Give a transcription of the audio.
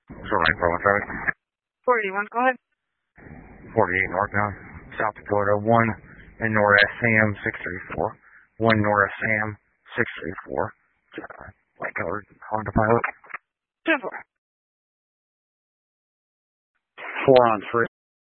Sorry, Bravo Traffic. 41, go ahead. 48 northbound, South Dakota, 1 and North Sam 634. 1 North Sam 634. White colored Honda Pilot. 10-4. 4 on 3.